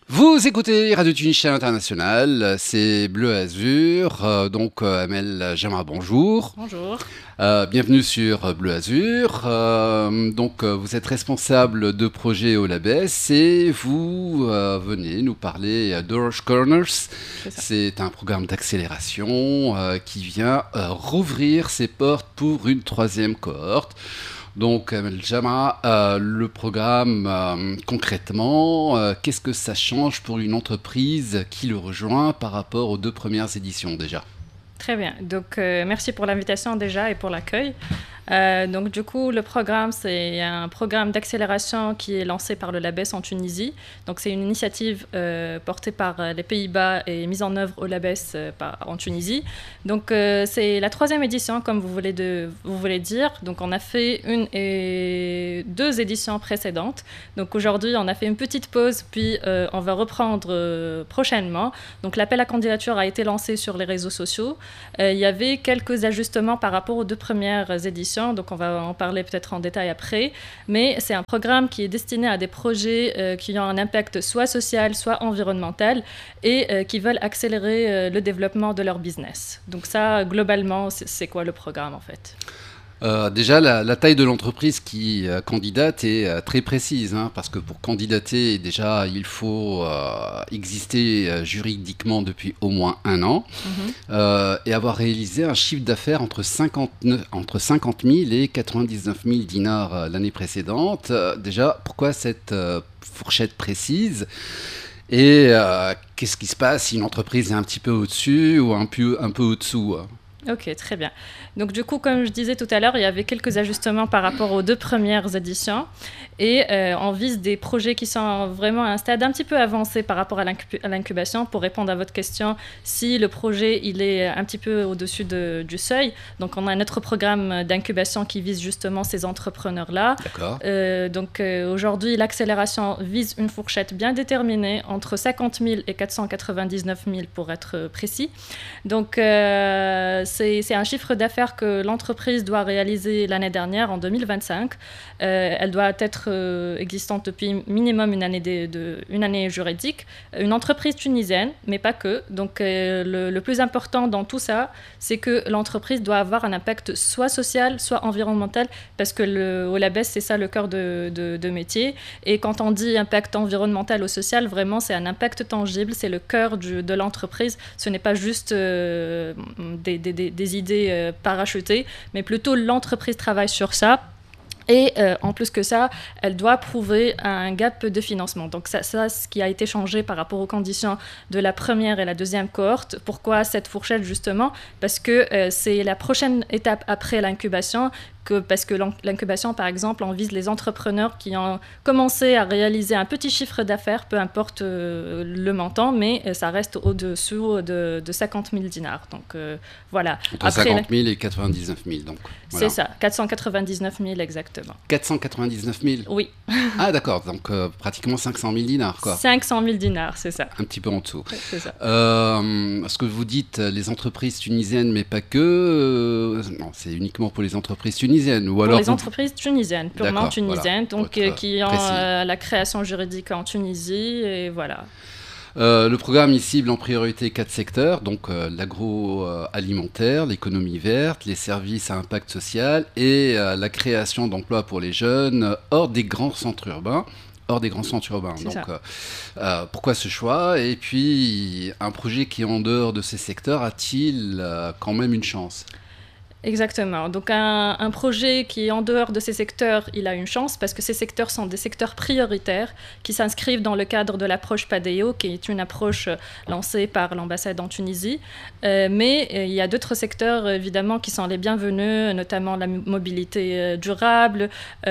Vous écoutez Radio Tunisien International, c'est Bleu Azur, Amel Jama, bonjour. Bonjour. Bienvenue sur Bleu Azur. Vous êtes responsable de projet au LABES et vous venez nous parler d'Orange Corners. C'est un programme d'accélération qui vient rouvrir ses portes pour une troisième cohorte. Donc, Amel Jama, le programme, concrètement, qu'est-ce que ça change pour une entreprise qui le rejoint par rapport aux deux premières éditions déjà? Très bien. Donc, merci pour l'invitation déjà et pour l'accueil. Du coup, le programme, c'est un programme d'accélération qui est lancé par le LABES en Tunisie. Donc, c'est une initiative portée par les Pays-Bas et mise en œuvre au LABES en Tunisie. Donc, c'est la troisième édition, comme vous voulez dire. Donc, on a fait une et deux éditions précédentes. Donc, aujourd'hui, on a fait une petite pause, puis on va reprendre prochainement. Donc, l'appel à candidature a été lancé sur les réseaux sociaux. Il y avait quelques ajustements par rapport aux deux premières éditions. Donc on va en parler peut-être en détail après, mais c'est un programme qui est destiné à des projets qui ont un impact soit social, soit environnemental et qui veulent accélérer le développement de leur business. Donc ça, globalement, c'est quoi le programme en fait ? Déjà, la taille de l'entreprise qui candidate est très précise, parce que pour candidater, déjà, il faut exister juridiquement depuis au moins un an et avoir réalisé un chiffre d'affaires entre 50 000 et 99 000 dinars l'année précédente. Déjà, pourquoi cette fourchette précise ? Et qu'est-ce qui se passe si une entreprise est un petit peu au-dessus ou un peu au-dessous ? Ok, très bien. Donc du coup, comme je disais tout à l'heure, il y avait quelques ajustements par rapport aux deux premières éditions et on vise des projets qui sont vraiment à un stade un petit peu avancé par rapport à l'incubation. Pour répondre à votre question, si le projet il est un petit peu au-dessus du seuil, donc on a un autre programme d'incubation qui vise justement ces entrepreneurs-là. D'accord. Aujourd'hui, l'accélération vise une fourchette bien déterminée entre 50 000 et 499 000 pour être précis. Donc c'est un chiffre d'affaires que l'entreprise doit réaliser l'année dernière, en 2025. Elle doit être existante depuis minimum une année juridique. Une entreprise tunisienne, mais pas que. Donc, le plus important dans tout ça, c'est que l'entreprise doit avoir un impact soit social, soit environnemental, parce que au LABES, c'est ça le cœur de métier. Et quand on dit impact environnemental ou social, vraiment, c'est un impact tangible, c'est le cœur de l'entreprise. Ce n'est pas juste des idées parachutées, mais plutôt l'entreprise travaille sur ça. Et en plus que ça, elle doit prouver un gap de financement. Donc ça, ce qui a été changé par rapport aux conditions de la première et la deuxième cohorte. Pourquoi cette fourchette justement ? Parce que c'est la prochaine étape après l'incubation. Parce que l'incubation, par exemple, on vise les entrepreneurs qui ont commencé à réaliser un petit chiffre d'affaires, peu importe le montant, mais ça reste au-dessous de 50 000 dinars. Donc voilà. Entre 50 000 et 99 000, donc. Voilà. C'est ça, 499 000 exactement. 499 000 ? Oui. Ah d'accord, donc pratiquement 500 000 dinars, quoi. 500 000 dinars, c'est ça. Un petit peu en dessous. C'est ça. Ce que vous dites, les entreprises tunisiennes, mais pas que, non, c'est uniquement pour les entreprises tunisiennes. Ou alors pour les entreprises tunisiennes, purement tunisiennes, voilà, donc qui ont la création juridique en Tunisie, et voilà. Le programme y cible en priorité 4 secteurs, donc l'agroalimentaire, l'économie verte, les services à impact social et la création d'emplois pour les jeunes hors des grands centres urbains. Donc, pourquoi ce choix ? Et puis, un projet qui est en dehors de ces secteurs a-t-il quand même une chance ? Exactement. Donc un projet qui est en dehors de ces secteurs, il a une chance parce que ces secteurs sont des secteurs prioritaires qui s'inscrivent dans le cadre de l'approche PADEO, qui est une approche lancée par l'ambassade en Tunisie. Mais il y a d'autres secteurs, évidemment, qui sont les bienvenus, notamment la mobilité durable,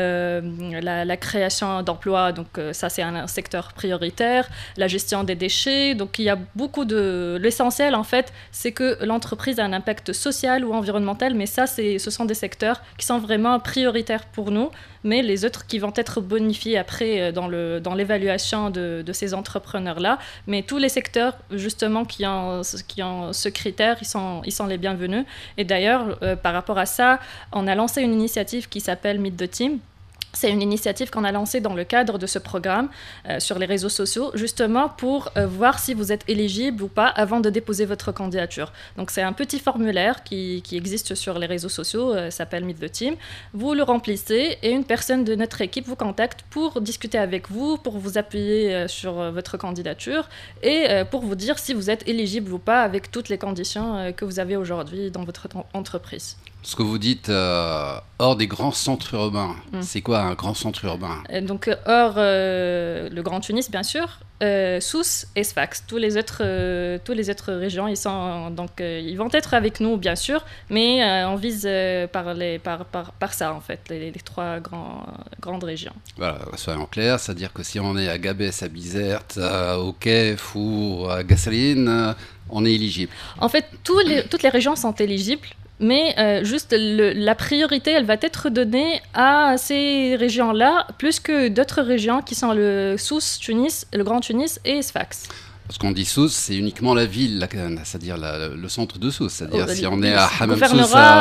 la création d'emplois, donc ça c'est un secteur prioritaire, la gestion des déchets. Donc il y a beaucoup de... L'essentiel, en fait, c'est que l'entreprise a un impact social ou environnemental, mais ça, ce sont des secteurs qui sont vraiment prioritaires pour nous, mais les autres qui vont être bonifiés après dans l'évaluation de ces entrepreneurs-là. Mais tous les secteurs, justement, qui ont ce critère, ils sont les bienvenus. Et d'ailleurs, par rapport à ça, on a lancé une initiative qui s'appelle Meet the Team. C'est une initiative qu'on a lancée dans le cadre de ce programme sur les réseaux sociaux, justement pour voir si vous êtes éligible ou pas avant de déposer votre candidature. Donc c'est un petit formulaire qui existe sur les réseaux sociaux, s'appelle Meet the Team. Vous le remplissez et une personne de notre équipe vous contacte pour discuter avec vous, pour vous appuyer sur votre candidature et pour vous dire si vous êtes éligible ou pas avec toutes les conditions que vous avez aujourd'hui dans votre entreprise. Ce que vous dites hors des grands centres urbains, c'est quoi un grand centre urbain? Donc hors le Grand Tunis, bien sûr, Sousse et Sfax. Tous les autres régions, ils vont être avec nous, bien sûr, mais on vise par ça, en fait, les trois grandes régions. Voilà, soyons clairs, c'est-à-dire que si on est à Gabès, à Bizerte, au Kef ou à Gasserine, on est éligible. En fait, toutes les régions sont éligibles. Mais juste la priorité, elle va être donnée à ces régions-là, plus que d'autres régions qui sont le Sousse, Tunis, le Grand Tunis et Sfax. Parce qu'on dit Sousse, c'est uniquement la ville, c'est-à-dire le centre de Sousse. C'est-à-dire si on est à Hammam Sousse,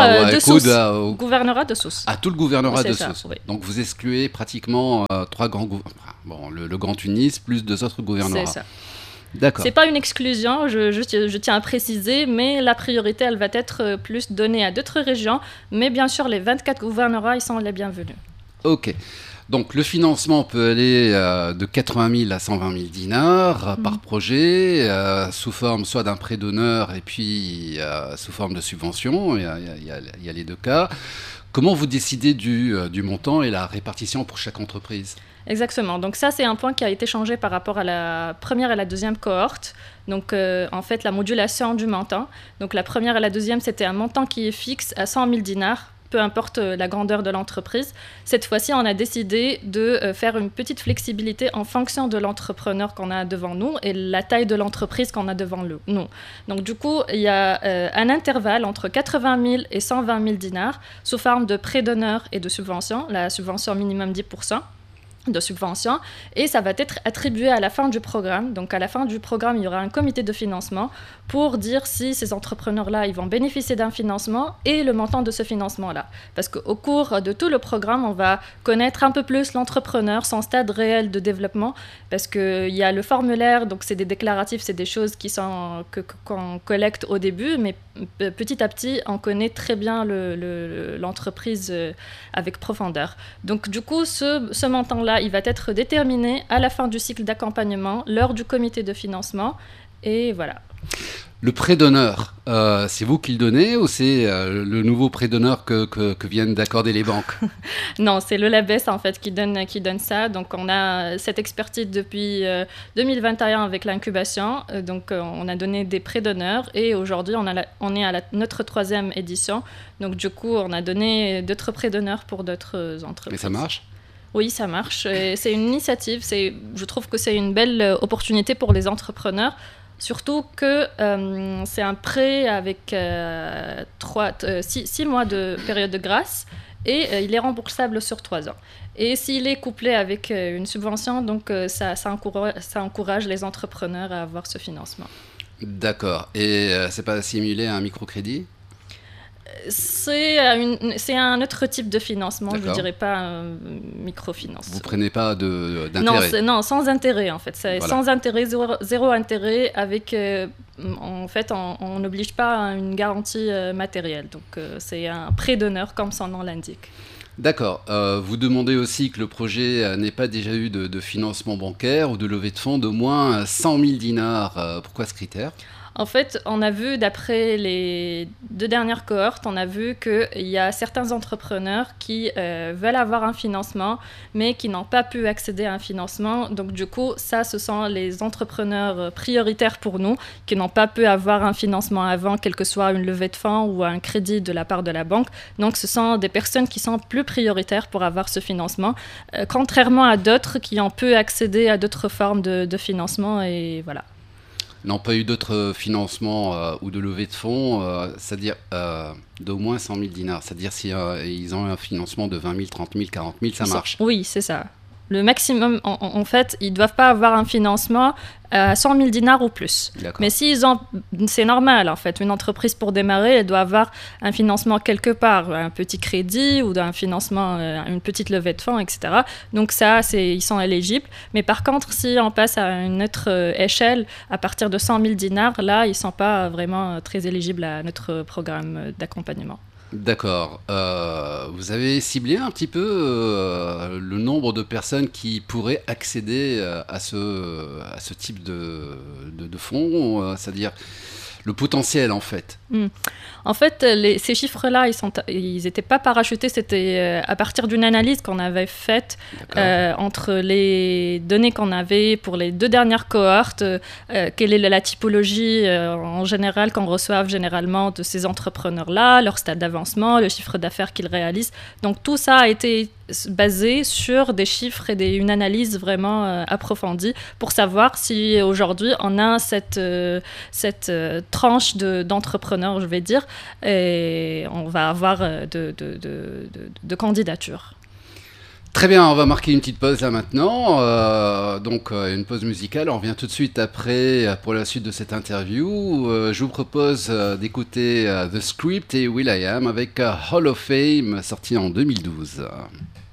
au gouvernorat de Sousse. À tout le gouvernorat de ça, Sousse. Oui. Donc vous excluez pratiquement trois grands gouvernements. Bon, le Grand Tunis plus deux autres gouvernorats. C'est ça. D'accord. C'est pas une exclusion, je tiens à préciser, mais la priorité, elle va être plus donnée à d'autres régions. Mais bien sûr, les 24 gouvernorats, ils sont les bienvenus. Ok. Donc le financement peut aller de 80 000 à 120 000 dinars par projet, sous forme soit d'un prêt d'honneur et puis sous forme de subvention. Il y a les deux cas. Comment vous décidez du montant et la répartition pour chaque entreprise ? Exactement. Donc ça, c'est un point qui a été changé par rapport à la première et la deuxième cohorte. Donc en fait, la modulation du montant. Donc la première et la deuxième, c'était un montant qui est fixe à 100 000 dinars, peu importe la grandeur de l'entreprise. Cette fois-ci, on a décidé de faire une petite flexibilité en fonction de l'entrepreneur qu'on a devant nous et la taille de l'entreprise qu'on a devant nous. Donc du coup, il y a un intervalle entre 80 000 et 120 000 dinars sous forme de prêt d'honneur et de subvention, la subvention minimum 10%. De subvention, et ça va être attribué à la fin du programme. Donc à la fin du programme, il y aura un comité de financement pour dire si ces entrepreneurs-là, ils vont bénéficier d'un financement et le montant de ce financement-là. Parce qu'au cours de tout le programme, on va connaître un peu plus l'entrepreneur, son stade réel de développement, parce qu'il y a le formulaire, donc c'est des déclaratifs, c'est des choses qu'on collecte au début, mais petit à petit, on connaît très bien l'entreprise avec profondeur. Donc du coup, ce montant-là, il va être déterminé à la fin du cycle d'accompagnement, lors du comité de financement, et voilà. Le prêt d'honneur, c'est vous qui le donnez ou c'est le nouveau prêt d'honneur que viennent d'accorder les banques? Non, c'est le LABES en fait qui donne ça. Donc on a cette expertise depuis 2021 avec l'incubation. Donc on a donné des prêts d'honneur et aujourd'hui on est à notre 3e édition. Donc du coup on a donné d'autres prêts d'honneur pour d'autres entreprises. Mais ça marche? Oui, ça marche. Et c'est une initiative. Je trouve que c'est une belle opportunité pour les entrepreneurs. Surtout que c'est un prêt avec 6 mois de période de grâce et il est remboursable sur 3 ans. Et s'il est couplé avec une subvention, donc ça encourage les entrepreneurs à avoir ce financement. D'accord. Et c'est pas simulé à un microcrédit? C'est un autre type de financement, je ne dirais pas un microfinance. Vous ne prenez pas d'intérêt? Non, sans intérêt en fait. C'est voilà. Sans intérêt, zéro intérêt. Avec, en fait, on n'oblige pas à une garantie matérielle. Donc c'est un prêt d'honneur comme son nom l'indique. D'accord. Vous demandez aussi que le projet n'ait pas déjà eu de financement bancaire ou de levée de fonds d'au moins 100 000 dinars. Pourquoi ce critère ? En fait, on a vu, d'après les 2 dernières cohortes, on a vu qu'il y a certains entrepreneurs qui veulent avoir un financement, mais qui n'ont pas pu accéder à un financement. Donc du coup, ça, ce sont les entrepreneurs prioritaires pour nous, qui n'ont pas pu avoir un financement avant, quelle que soit une levée de fonds ou un crédit de la part de la banque. Donc ce sont des personnes qui sont plus prioritaires pour avoir ce financement, contrairement à d'autres qui ont pu accéder à d'autres formes de financement, et voilà. N'ont pas eu d'autres financements ou de levée de fonds, c'est-à-dire d'au moins 100 000 dinars. C'est-à-dire s'ils ont un financement de 20 000, 30 000, 40 000, ça marche. Oui, c'est ça. Le maximum, en fait, ils ne doivent pas avoir un financement à 100 000 dinars ou plus. Mais s'ils ont, c'est normal en fait, une entreprise pour démarrer, elle doit avoir un financement quelque part, un petit crédit ou un financement, une petite levée de fonds, etc. Donc ça, ils sont éligibles. Mais par contre, si on passe à une autre échelle, à partir de 100 000 dinars, là, ils ne sont pas vraiment très éligibles à notre programme d'accompagnement. D'accord. Vous avez ciblé un petit peu le nombre de personnes qui pourraient accéder à ce type de fonds, c'est-à-dire le potentiel en fait. En fait, ces chiffres-là, ils n'étaient pas parachutés, c'était à partir d'une analyse qu'on avait faite entre les données qu'on avait pour les 2 dernières cohortes, quelle est la typologie en général qu'on reçoit généralement de ces entrepreneurs-là, leur stade d'avancement, le chiffre d'affaires qu'ils réalisent. Donc tout ça a été basé sur des chiffres et une analyse vraiment approfondie pour savoir si aujourd'hui on a cette tranche d'entrepreneurs, je vais dire, et on va avoir de candidatures. Très bien, on va marquer une petite pause là maintenant, donc une pause musicale. On revient tout de suite après pour la suite de cette interview. Je vous propose d'écouter The Script et will.i.am avec Hall of Fame sorti en 2012.